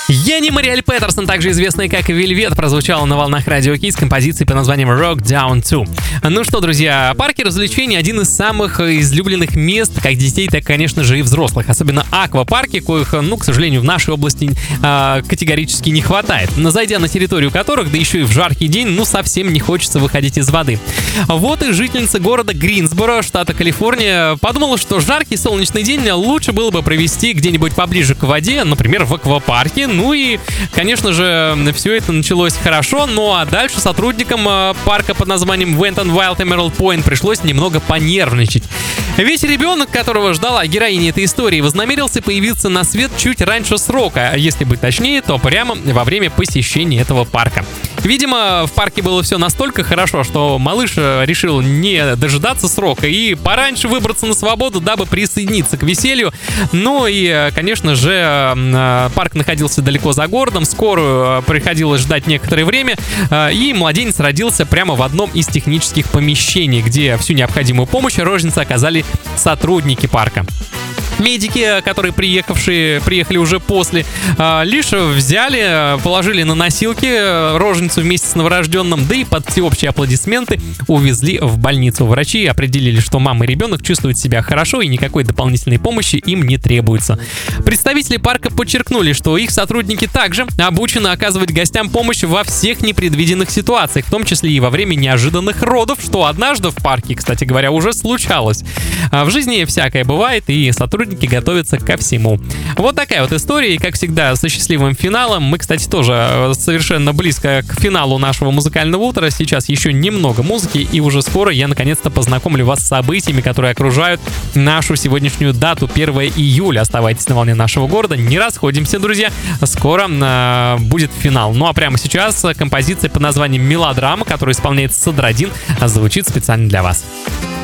Янни Мариэль Петерсон, также известная как Вельвет, прозвучала на волнах Радио Кидс с композицией под названием Rock Down 2. Ну что, друзья, парки развлечений — один из самых излюбленных мест как детей, так, конечно же, и взрослых. Особенно аквапарки, коих, к сожалению, в нашей области категорически не хватает. Но зайдя на территорию которых, да еще и в жаркий день, совсем не хочется выходить из воды. Вот и жительница города Гринсборо, штата Калифорния, подумала, что жаркий солнечный день лучше было бы провести где-нибудь поближе к воде, например, в аквапарке. Ну и, конечно же, все это началось хорошо, а дальше сотрудникам парка под названием Wet n Wild Emerald Point пришлось немного понервничать. Ведь ребенок, которого ждала героиня этой истории, вознамерился появиться на свет чуть раньше срока, а если быть точнее, то прямо во время посещения этого парка. Видимо, в парке было все настолько хорошо, что малыш решил не дожидаться срока и пораньше выбраться на свободу, дабы присоединиться к веселью. Ну и, конечно же, парк находился далеко за городом, скорую приходилось ждать некоторое время, и младенец родился прямо в одном из технических помещений, где всю необходимую помощь роженице оказали сотрудники парка. Медики, которые приехали уже после, лишь взяли, положили на носилки роженицу вместе с новорожденным, да и под всеобщие аплодисменты увезли в больницу. Врачи определили, что мама и ребенок чувствуют себя хорошо и никакой дополнительной помощи им не требуется. Представители парка подчеркнули, что их сотрудники также обучены оказывать гостям помощь во всех непредвиденных ситуациях, в том числе и во время неожиданных родов, что однажды в парке, кстати говоря, уже случалось. В жизни всякое бывает, и сотрудники готовятся ко всему. Вот такая вот история, и, как всегда, со счастливым финалом. Мы, кстати, тоже совершенно близко к финалу нашего музыкального утра. Сейчас еще немного музыки, и уже скоро я наконец-то познакомлю вас с событиями, которые окружают нашу сегодняшнюю дату, 1 июля. Оставайтесь на волне нашего города, не расходимся, друзья. Скоро будет финал. Ну а прямо сейчас композиция под названием «Мелодрама», которую исполняет Садродин, звучит специально для вас.